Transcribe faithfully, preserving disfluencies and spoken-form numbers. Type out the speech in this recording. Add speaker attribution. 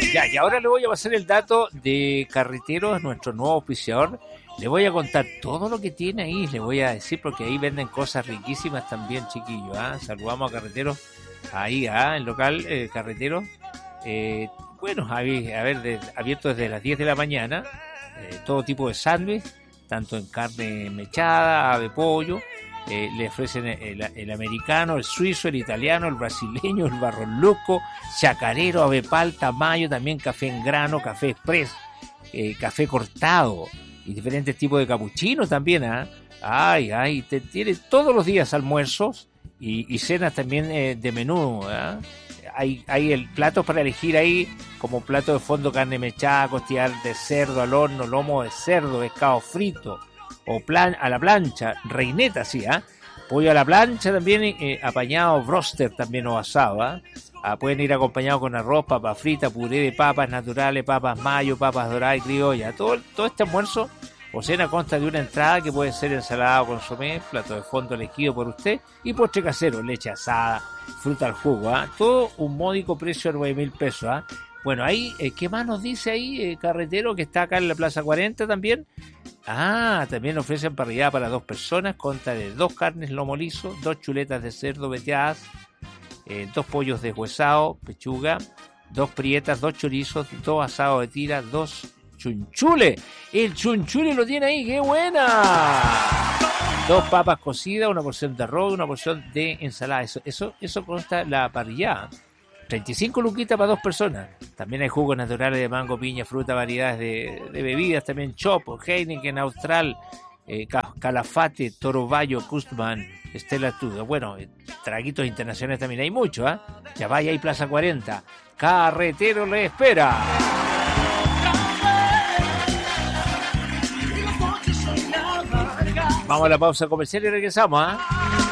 Speaker 1: Ya, y ahora le voy a pasar el dato de Carreteros, nuestro nuevo auspiciador. Le voy a contar todo lo que tiene ahí, le voy a decir, porque ahí venden cosas riquísimas también, chiquillos. ¿eh? Saludamos a Carreteros, ahí, ¿eh? el local eh, Carreteros. Eh, bueno, a ver, a ver de, abierto desde las diez de la mañana, eh, todo tipo de sándwich, tanto en carne mechada, ave, pollo. Eh, le ofrecen el, el americano, el suizo, el italiano, el brasileño, el barroluco, chacarero, ave palta, mayo, también café en grano, café express, eh, café cortado y diferentes tipos de capuchinos también. ¿eh? Ay, ay, te tiene todos los días almuerzos y, y cenas también eh, de menú. ¿eh? Hay, hay el plato para elegir ahí, como plato de fondo, carne mechada, costillar de cerdo al horno, lomo de cerdo, pescado frito, o plan a la plancha, reineta, sí, ¿ah? ¿eh? Pollo a la plancha también, eh, apañado, broster también o asado, ¿ah? ¿eh? Ah, pueden ir acompañados con arroz, papas fritas, puré de papas naturales, papas mayo, papas doradas y criollas. Todo, todo este almuerzo o cena consta de una entrada que puede ser ensalada o consomé, plato de fondo elegido por usted y postre casero, leche asada, fruta al jugo, ¿ah? ¿eh? Todo un módico precio de nueve mil pesos, ¿ah? ¿eh? Bueno, ahí, eh, ¿qué más nos dice ahí, eh, Carretero, que está acá en la Plaza cuarenta también? Ah, también ofrecen parrillada para dos personas, consta de dos carnes lomo liso, dos chuletas de cerdo veteadas, eh, dos pollos deshuesados, pechuga, dos prietas, dos chorizos, dos asados de tira, dos chunchules. El chunchule lo tiene ahí, ¡qué buena! Dos papas cocidas, una porción de arroz, una porción de ensalada. Eso, eso, eso consta la parrillada. treinta y cinco luquitas para dos personas. También hay jugos naturales de mango, piña, fruta, variedades de, de bebidas, también Chopo, Heineken, Austral, eh, Calafate, Toro Bayo, Kustman, Stella Artois. Bueno, eh, traguitos internacionales también hay mucho, ¿ah? ¿eh? Ya vaya ahí, Plaza cuarenta. Carretero le espera. Vamos a la pausa comercial y regresamos, ¿ah? ¿eh?